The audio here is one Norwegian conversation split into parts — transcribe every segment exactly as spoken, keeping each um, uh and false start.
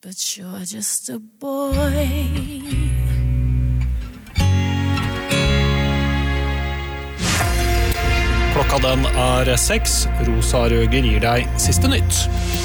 But you're just a boy. Klokka den er seks. Rosa Røger gir deg siste nytt.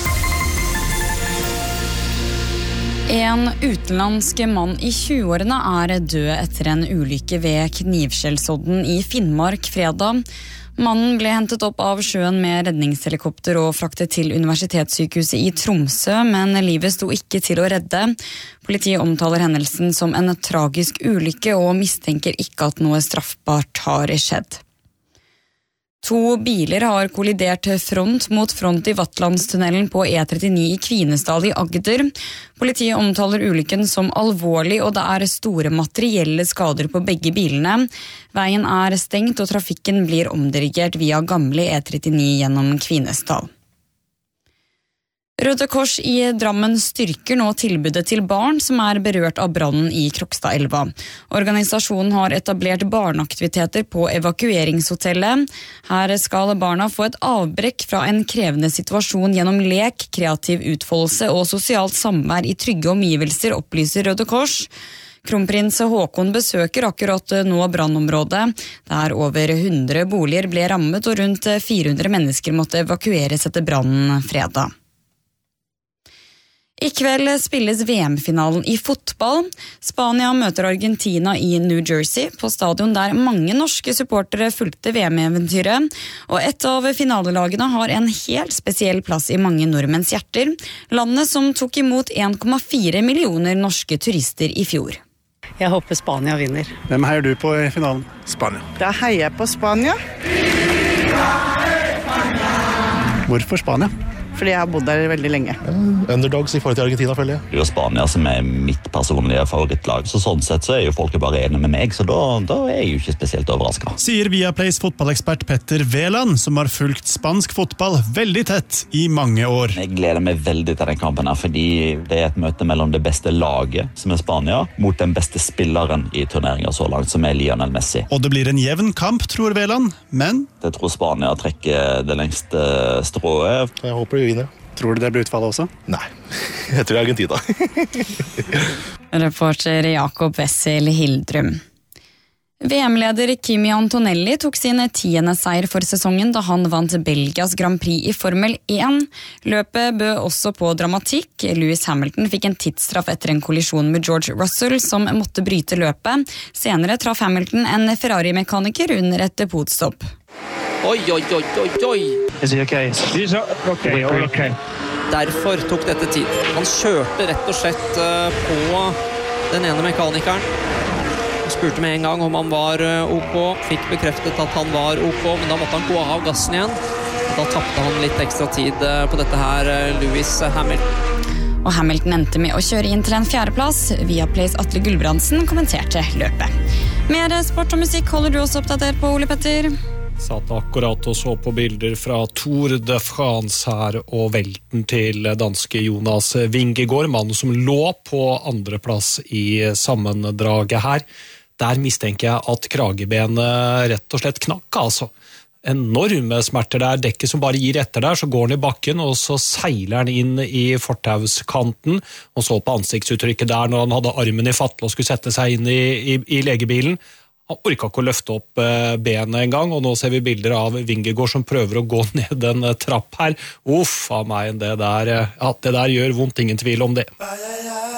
En utenlandsk mann i tjueårene er død etter en ulykke ved Knivskjellsodden i Finnmark fredag. Mannen ble hentet opp av sjøen med redningshelikopter og fraktet til universitetssykehuset i Tromsø, men livet sto ikke til å redde. Politiet omtaler hendelsen som en tragisk ulykke og mistenker ikke at noe straffbart har skjedd. To biler har kollidert front mot front i Vatlandstunnelen på E trettini i Kvinesdal i Agder. Politiet omtaler ulykken som alvorlig, og det er store materielle skader på begge bilene. Veien er stengt, og trafikken blir omdirigert via gamle E trettini gjennom Kvinesdal. Røde Kors i Drammen styrker nå tilbudet til barn som er berørt av brannen i Krokstadelva. Organisasjonen har etablert barneaktiviteter på evakueringshotellet. Her skal barna få et avbrekk fra en krevende situasjon gjennom lek, kreativ utfoldelse og sosialt samvær i trygge omgivelser, opplyser Røde Kors. Kronprins Håkon besøker akkurat nå brannområdet, der over hundre boliger ble rammet og rundt fire hundre mennesker måtte evakueres etter brannen fredag. I kveld spilles V M-finalen i fotball. Spania møter Argentina i New Jersey, på stadion der mange norske supportere fulgte V M-eventyret. Og et av finalelagene har en helt spesiell plass i mange nordmenns hjerter. Landet som tok imot en komma fire millioner norske turister i fjor. Jeg håper Spania vinner. Hvem heier du på i finalen? Spania. Da heier jeg på Spania. Hvorfor Spania? Fordi jeg har bodd der veldig lenge. Ja, underdogs i forhold til Argentina, føler jeg. Det er jo Spania som er mitt personlige favorittlag, så sånn sett så er jo folk bare enige med meg, så da, da er jeg jo ikke spesielt overrasket. Sier Viaplays fotballekspert Petter Veland, som har fulgt spansk fotball veldig tett i mange år. Jeg gleder meg veldig til den kampen her, fordi det er et møte mellom det beste laget, som er Spania, mot den beste spilleren i turneringen så langt, som er Lionel Messi. Og det blir en jevn kamp, tror Veland, men... Jeg tror Spania trekker det lengste strået. Jeg håper de vinner. Tror du det blir utfallet også? Nei, jeg tror Argentina. Reporter Jakob Wessel Hildrum. V M-leder Kimi Antonelli tok sin tiende seier for sesongen da han vant Belgias Grand Prix i Formel én. Løpet bød også på dramatikk. Lewis Hamilton fikk en tidsstraff etter en kollisjon med George Russell som måtte bryte løpet. Senere traff Hamilton en Ferrari-mekaniker under et depotstopp. Oi, oi, oi, oi, oi. Is he okay? He's okay, all okay. Derfor tok dette tid. Han kjørte rett og slett på den ene mekanikeren. Han spurte med en gang om han var ok, fikk bekreftet at han var ok, men da måtte han gå av gassen igjen. Da tappte han litt ekstra tid på dette her, Lewis Hamilton. Og Hamilton endte med å kjøre inn til en fjerdeplass. Viaplays Atle Gulbrandsen kommenterte løpet. Mer sport og musikk holder du også oppdatert på, Ole Petter? Satt akkurat og så på bilder fra Tour de France her og velten til danske Jonas Vingegaard, mannen som lå på andreplass i sammendraget her. Der mistenker jeg at kragebenet rett og slett knakk, altså. Enorme smerter der, dekket som bare gir etter der, så går han i bakken, og så seiler han inn i fortauskanten, og så på ansiktsuttrykket der når han hadde armen i fatle og skulle sette seg inn i, i, i legebilen. Han orket ikke å løfte opp benet en gang, og nå ser vi bilder av Vingegaard som prøver å gå ned en trapp her. Uff, av meg, det der, ja, det der gjør vondt, ingen tvil om det.